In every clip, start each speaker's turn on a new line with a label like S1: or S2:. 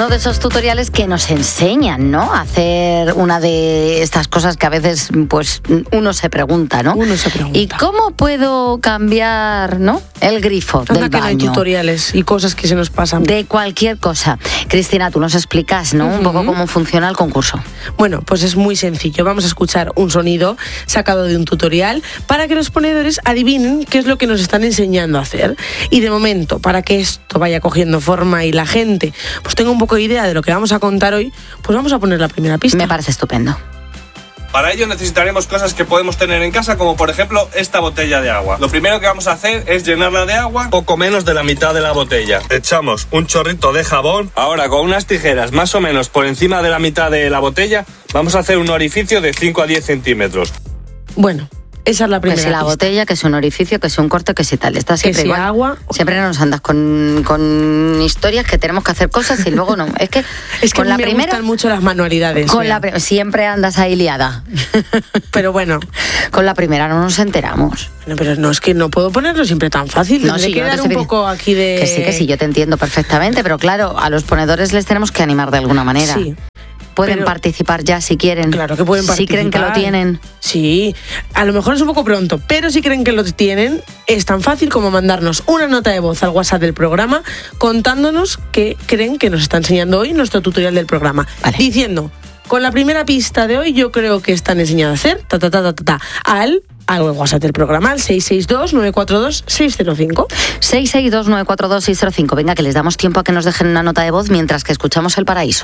S1: uno de esos tutoriales que nos enseñan, ¿no? A hacer una de estas cosas que a veces, pues, uno se pregunta, ¿no?
S2: Uno se pregunta.
S1: ¿Y cómo puedo cambiar, ¿no? El grifo del
S2: que
S1: baño?
S2: hay tutoriales y cosas que se nos pasan.
S1: De cualquier cosa. Cristina, tú nos explicas, ¿no? Un poco cómo funciona el concurso.
S2: Bueno, pues es muy sencillo. Vamos a escuchar un sonido sacado de un tutorial para que los ponedores adivinen qué es lo que nos están enseñando a hacer. Y de momento, para que esto vaya cogiendo forma y la gente pues tenga un poco de idea de lo que vamos a contar hoy, pues vamos a poner la primera pista.
S1: Me parece estupendo.
S3: Para ello necesitaremos cosas que podemos tener en casa, como por ejemplo esta botella de agua. Lo primero que vamos a hacer es llenarla de agua, poco menos de la mitad de la botella. Echamos un chorrito de jabón. Ahora, con unas tijeras más o menos por encima de la mitad de la botella, vamos a hacer un orificio de 5 a 10 centímetros.
S2: Bueno, esa es la primera
S1: Que si la
S2: pista.
S1: botella, que si un orificio, que si un corte, que si tal. Está siempre
S2: Que si
S1: igual.
S2: agua.
S1: Siempre nos andas con historias que tenemos que hacer cosas y luego no. Es que
S2: con
S1: la
S2: me
S1: primera
S2: gustan mucho las manualidades.
S1: siempre andas ahí liada.
S2: Pero bueno.
S1: Con la primera no nos enteramos.
S2: No, pero no, es que no puedo ponerlo siempre tan fácil.
S1: No,
S2: Tendré
S1: sí,
S2: que
S1: yo no
S2: dar
S1: te
S2: un
S1: estoy
S2: poco aquí de...
S1: Que sí, yo te entiendo perfectamente, pero claro, a los ponedores les tenemos que animar de alguna manera.
S2: Sí.
S1: Pueden participar ya si quieren.
S2: Claro que pueden participar.
S1: Si creen que lo tienen.
S2: Sí, a lo mejor es un poco pronto, pero si creen que lo tienen, es tan fácil como mandarnos una nota de voz al WhatsApp del programa contándonos qué creen que nos está enseñando hoy nuestro tutorial del programa.
S1: Vale.
S2: Diciendo, con la primera pista de hoy yo creo que están enseñando a hacer al WhatsApp del programa, al 662-942-605.
S1: 662-942-605. Venga, que les damos tiempo a que nos dejen una nota de voz mientras que escuchamos El Paraíso.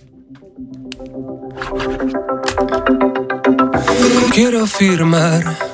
S4: Quiero firmar